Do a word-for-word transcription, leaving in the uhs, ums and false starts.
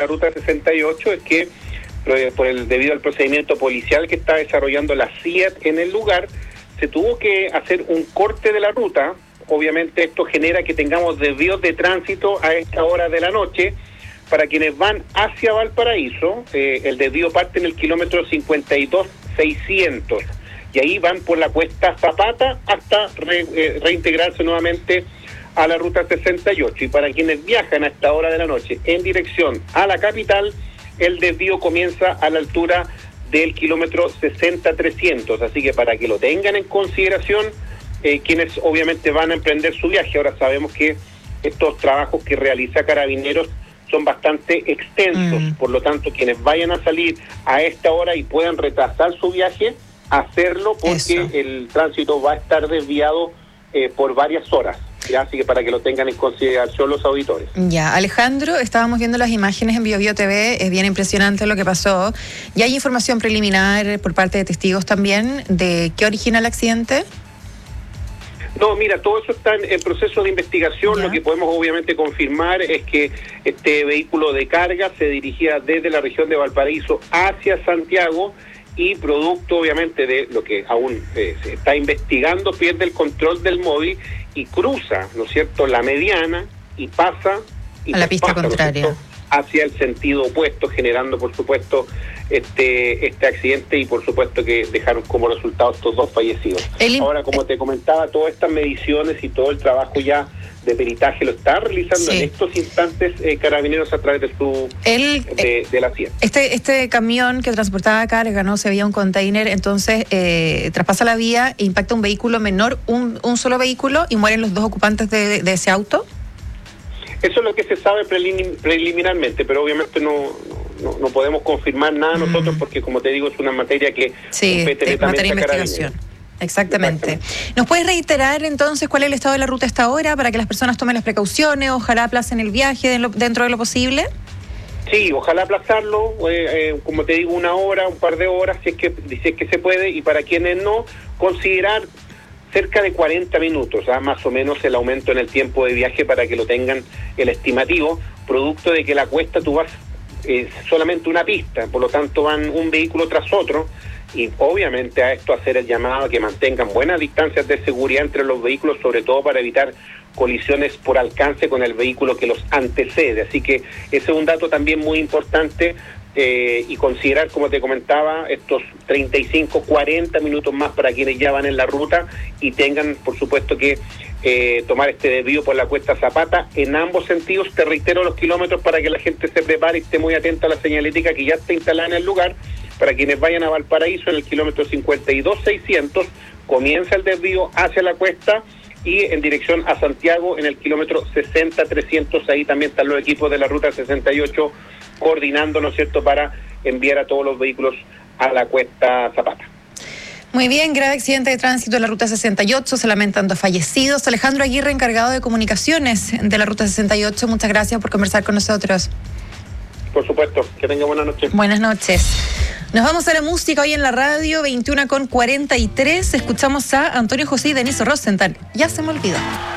la ruta sesenta y ocho es que por el debido al procedimiento policial que está desarrollando la C I A T en el lugar, se tuvo que hacer un corte de la ruta. Obviamente esto genera que tengamos desvíos de tránsito a esta hora de la noche. Para quienes van hacia Valparaíso, eh, el desvío parte en el kilómetro cincuenta y dos seiscientos y ahí van por la cuesta Zapata hasta re, eh, reintegrarse nuevamente a la ruta sesenta y ocho. Y para quienes viajan a esta hora de la noche en dirección a la capital, el desvío comienza a la altura del kilómetro sesenta trescientos, así que para que lo tengan en consideración eh, quienes obviamente van a emprender su viaje. Ahora sabemos que estos trabajos que realiza Carabineros son bastante extensos, mm. por lo tanto quienes vayan a salir a esta hora y puedan retrasar su viaje, hacerlo porque Eso. el tránsito va a estar desviado eh, por varias horas. Ya, así que para que lo tengan en consideración los auditores. Ya, Alejandro, estábamos viendo las imágenes en BioBio T V, es bien impresionante lo que pasó. ¿Ya hay información preliminar por parte de testigos también de qué origina el accidente? No, mira, todo eso está en, en proceso de investigación. ¿Ya? Lo que podemos obviamente confirmar es que este vehículo de carga se dirigía desde la región de Valparaíso hacia Santiago y producto obviamente de lo que aún eh, se está investigando, pierde el control del móvil y cruza, ¿no es cierto?, la mediana y pasa y a la pista pasa, contraria, ¿no es cierto?, hacia el sentido opuesto, generando por supuesto este este accidente y por supuesto que dejaron como resultado estos dos fallecidos. El... Ahora, como te comentaba, todas estas mediciones y todo el trabajo ya de peritaje lo está realizando sí. en estos instantes eh, Carabineros a través de su el, de, de la C I A T. Este este camión que transportaba carga, ¿no? Se veía un container, entonces eh, traspasa la vía e impacta un vehículo menor, un, un solo vehículo, y mueren los dos ocupantes de, de ese auto. Eso es lo que se sabe prelim- preliminarmente, pero obviamente no, no, no podemos confirmar nada mm. nosotros porque, como te digo, es una materia que sí, compete es materia de investigación. Exactamente. Exactamente. ¿Nos puedes reiterar entonces cuál es el estado de la ruta hasta ahora para que las personas tomen las precauciones, ojalá aplacen el viaje de lo, dentro de lo posible? Sí, ojalá aplazarlo, eh, eh, como te digo, una hora, un par de horas, si es que si es que se puede, y para quienes no, considerar cerca de cuarenta minutos, ¿ah? Más o menos el aumento en el tiempo de viaje para que lo tengan el estimativo, producto de que la cuesta tú vas eh, solamente una pista, por lo tanto van un vehículo tras otro, y obviamente a esto hacer el llamado a que mantengan buenas distancias de seguridad entre los vehículos, sobre todo para evitar colisiones por alcance con el vehículo que los antecede. Así que ese es un dato también muy importante. Eh, y considerar, como te comentaba, estos treinta y cinco, cuarenta minutos más para quienes ya van en la ruta y tengan, por supuesto, que eh, tomar este desvío por la cuesta Zapata en ambos sentidos. Te reitero los kilómetros para que la gente se prepare y esté muy atenta a la señalética que ya está instalada en el lugar. Para quienes vayan a Valparaíso, en el kilómetro cincuenta y dos seiscientos comienza el desvío hacia la cuesta, y en dirección a Santiago en el kilómetro sesenta trescientos, ahí también están los equipos de la ruta sesenta y ocho coordinando, ¿no es cierto?, para enviar a todos los vehículos a la cuesta Zapata. Muy bien, grave accidente de tránsito en la ruta sesenta y ocho, se lamentan dos fallecidos. Alejandro Aguirre, encargado de comunicaciones de la ruta sesenta y ocho, muchas gracias por conversar con nosotros. Por supuesto, que tenga buenas noches. Buenas noches. Nos vamos a la música hoy en la radio, veintiuna con cuarenta y tres. Escuchamos a Antonio José y Denise Rosenthal. Ya se me olvidó.